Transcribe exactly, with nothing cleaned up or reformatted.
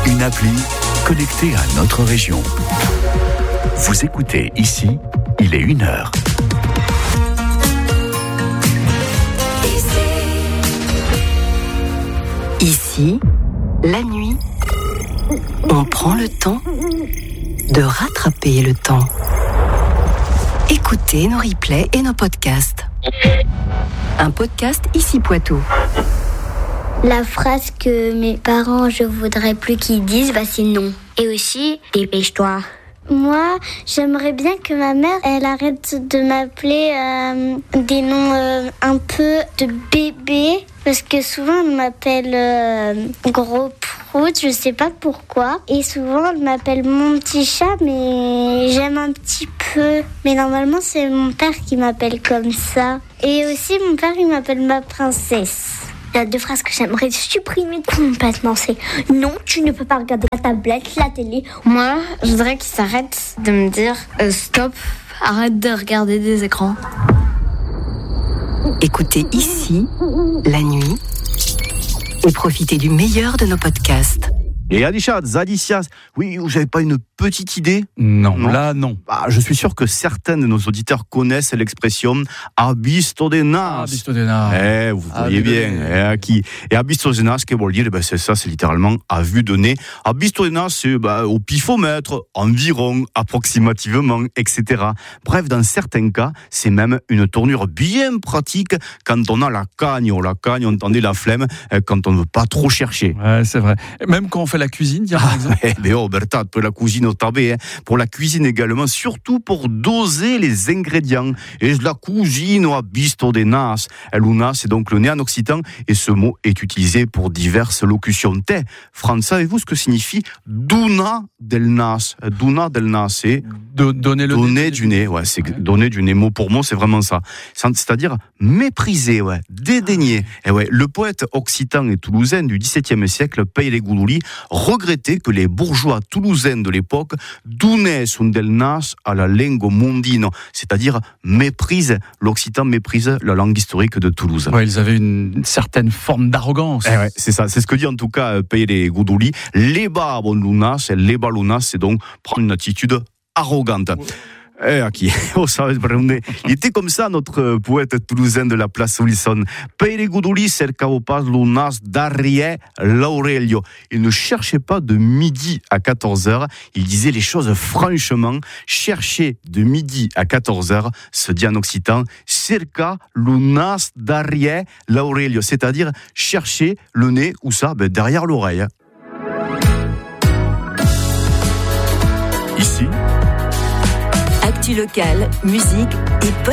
une appli connectée à notre région. Vous écoutez ici, il est une heure. Ici, la nuit, on prend le temps de rattraper le temps. Écoutez nos replays et nos podcasts. Un podcast Ici Poitou. La phrase que mes parents, je voudrais plus qu'ils disent, bah c'est non. Et aussi, dépêche-toi. Moi, j'aimerais bien que ma mère, elle arrête de m'appeler euh, des noms euh, un peu de bébé. Parce que souvent, elle m'appelle euh, gros prout, je sais pas pourquoi. Et souvent, elle m'appelle mon petit chat, mais j'aime un petit peu. Mais normalement, c'est mon père qui m'appelle comme ça. Et aussi, mon père, il m'appelle ma princesse. Il y a deux phrases que j'aimerais supprimer complètement. C'est non, tu ne peux pas regarder la tablette, la télé. Moi, je voudrais qu'ils s'arrêtent de me dire euh, stop, arrête de regarder des écrans. Écoutez ici, la nuit, et profitez du meilleur de nos podcasts. Et Alisha, Zadicias, oui, vous n'avez pas une petite idée ? Non, non, là non. Bah, je suis sûr que certains de nos auditeurs connaissent l'expression « abisto de nas ». Abisto de nas. Eh, vous voyez bien. Eh, qui, et abisto de nas, ce qu'elle veut dire, ben, c'est ça, c'est littéralement à vue de nez. Abisto de nas, c'est bah, au pifomètre, environ, approximativement, et cetera. Bref, dans certains cas, c'est même une tournure bien pratique quand on a la cagne. La cagne, on entendait la flemme quand on ne veut pas trop chercher. Ouais, c'est vrai. Même quand on fait la cuisine, par ah, exemple. Eh bien, oh, Bertha, pour la cuisine au tabé, hein. Pour la cuisine également, surtout pour doser les ingrédients. Et la cuisine au abisto de nas. Luna, c'est donc le nez en occitan, et ce mot est utilisé pour diverses locutions. Te, France, savez-vous ce que signifie duna del nas? Duna del nas, c'est de, donner le donner nez, du nez. Ouais, c'est ouais. Donner du nez, mot pour mot, c'est vraiment ça. C'est-à-dire mépriser, ouais, dédaigner. Et ouais, le poète occitan et toulousain du dix-septième siècle, Pere Guduli, regrettait que les bourgeois toulousains de l'époque donnaient un del nas à la lingue mondino, c'est-à-dire méprise, l'occitan méprise la langue historique de Toulouse. Ouais, ils avaient une certaine forme d'arrogance. Eh ouais, c'est ça, c'est ce que dit en tout cas Pere Guduli. Leba bon lunas, leba lunas, c'est donc prendre une attitude arrogante. Ouais. Eh, qui, oh, ça, il était comme ça, notre poète toulousain de la place Wilson. Pere Guduli cercavo pas lunas darrière l'Aurelio. Il ne cherchait pas de midi à quatorze heures. Il disait les choses franchement. Chercher de midi à quatorze heures, se dit en occitan, cerca lunas darrière l'Aurelio. C'est-à-dire chercher le nez, où ça? Ben, derrière l'oreille. Ici, actu locale, musique et